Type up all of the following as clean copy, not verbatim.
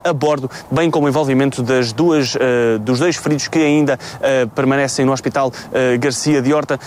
a bordo, bem como o envolvimento dos dois feridos que ainda permanecem no Hospital Garcia de Horta,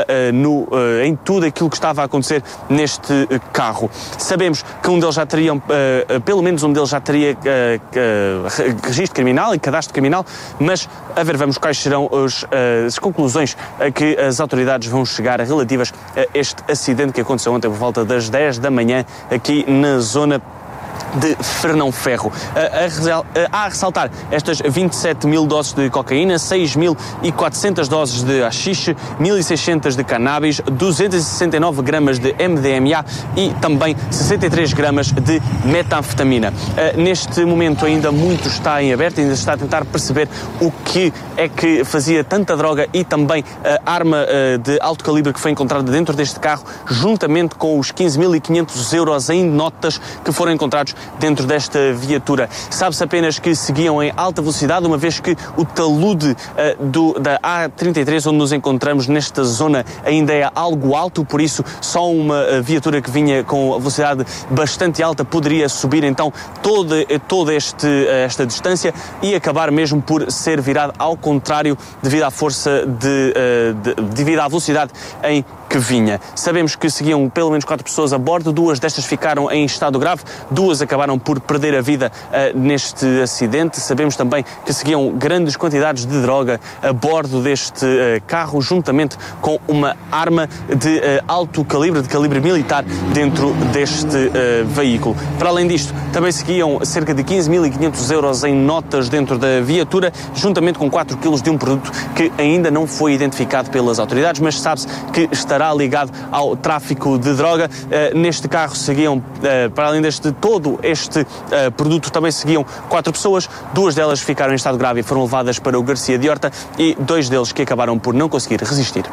em tudo aquilo que estava a acontecer neste carro. Sabemos que pelo menos um deles já teria registro criminal e cadastro criminal, mas a ver, vamos quais serão as conclusões a que as autoridades vão chegar relativas a este acidente que aconteceu ontem por volta das 10 da manhã aqui na zona de Fernão Ferro. A ressaltar estas 27 mil doses de cocaína, 6.400 doses de haxixe, 1.600 de cannabis, 269 gramas de MDMA e também 63 gramas de metanfetamina. Neste momento ainda muito está em aberto, ainda está a tentar perceber o que é que fazia tanta droga e também a arma de alto calibre que foi encontrada dentro deste carro, juntamente com os 15.500 euros em notas que foram encontrados dentro desta viatura. Sabe-se apenas que seguiam em alta velocidade, uma vez que o talude da A33, onde nos encontramos nesta zona, ainda é algo alto, por isso só uma viatura que vinha com velocidade bastante alta poderia subir então toda esta distância e acabar mesmo por ser virado ao contrário devido à força devido à velocidade em que vinha. Sabemos que seguiam pelo menos 4 pessoas a bordo, 2 destas ficaram em estado grave, 2 acabaram por perder a vida neste acidente. Sabemos também que seguiam grandes quantidades de droga a bordo deste carro, juntamente com uma arma de alto calibre, de calibre militar, dentro deste veículo. Para além disto, também seguiam cerca de 15.500 euros em notas dentro da viatura, juntamente com 4 quilos de um produto que ainda não foi identificado pelas autoridades, mas sabe-se que estará ligado ao tráfico de droga. Neste carro seguiam, para além deste todo este produto, também seguiam 4 pessoas, 2 delas ficaram em estado grave e foram levadas para o Garcia de Horta e 2 deles que acabaram por não conseguir resistir.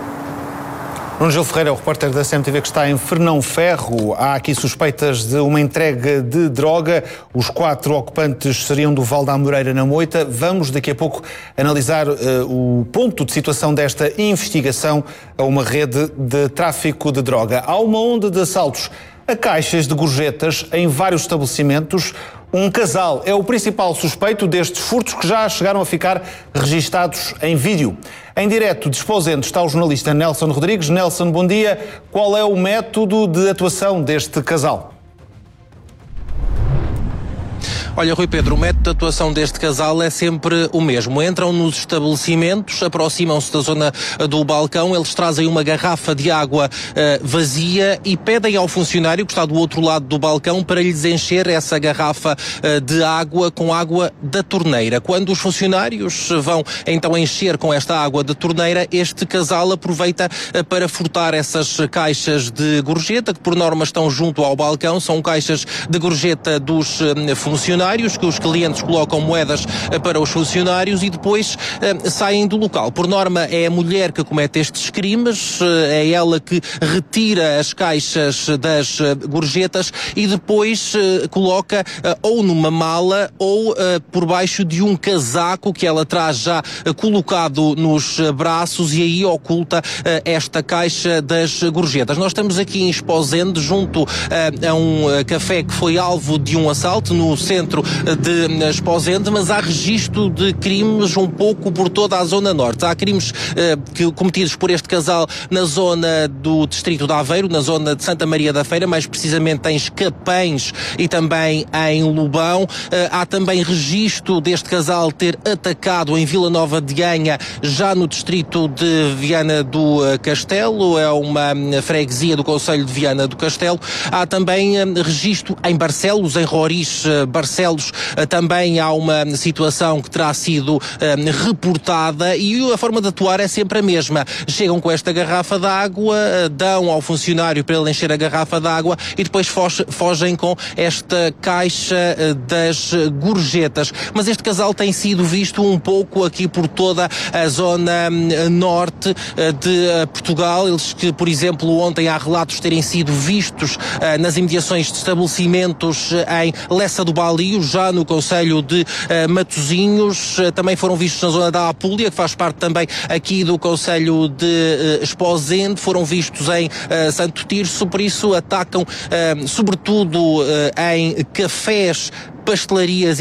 Nuno Gil Ferreira, o repórter da CMTV que está em Fernão Ferro. Há aqui suspeitas de uma entrega de droga. Os 4 ocupantes seriam do Val da Amoreira, na Moita. Vamos daqui a pouco analisar o ponto de situação desta investigação a uma rede de tráfico de droga. Há uma onda de assaltos a caixas de gorjetas em vários estabelecimentos. Um casal é o principal suspeito destes furtos que já chegaram a ficar registados em vídeo. Em direto de Esposende está o jornalista Nelson Rodrigues. Nelson, bom dia. Qual é o método de atuação deste casal? Olha, Rui Pedro, o método de atuação deste casal é sempre o mesmo. Entram nos estabelecimentos, aproximam-se da zona do balcão, eles trazem uma garrafa de água vazia e pedem ao funcionário que está do outro lado do balcão para lhes encher essa garrafa de água com água da torneira. Quando os funcionários vão então encher com esta água da torneira, este casal aproveita para furtar essas caixas de gorjeta, que por norma estão junto ao balcão, são caixas de gorjeta dos funcionários, que os clientes colocam moedas para os funcionários e depois saem do local. Por norma é a mulher que comete estes crimes, é ela que retira as caixas das gorjetas e depois coloca ou numa mala ou por baixo de um casaco que ela traz já colocado nos braços e aí oculta esta caixa das gorjetas. Nós estamos aqui em Esposende, junto a um café que foi alvo de um assalto no centro de Esposende, mas há registro de crimes um pouco por toda a zona norte. Há crimes cometidos por este casal na zona do distrito de Aveiro, na zona de Santa Maria da Feira, mais precisamente em Escapães e também em Lobão. Há também registro deste casal ter atacado em Vila Nova de Gaia, já no distrito de Viana do Castelo, é uma freguesia do concelho de Viana do Castelo. Há também registro em Barcelos, em Roriz, Barcelos, também há uma situação que terá sido reportada e a forma de atuar é sempre a mesma. Chegam com esta garrafa de água, dão ao funcionário para ele encher a garrafa de água e depois fogem com esta caixa das gorjetas. Mas este casal tem sido visto um pouco aqui por toda a zona norte de Portugal. Eles que, por exemplo, ontem há relatos de terem sido vistos nas imediações de estabelecimentos em Lessa do Balio, já no concelho de Matosinhos. Também foram vistos na zona da Apúlia, que faz parte também aqui do concelho de Esposende. Foram vistos em Santo Tirso, por isso atacam sobretudo em cafés pastelarias